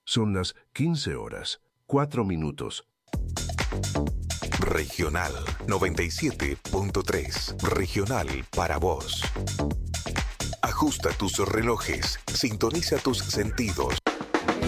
Son las 15 horas, 4 minutos. Regional 97.3. Regional para vos. Ajusta tus relojes, sintoniza tus sentidos,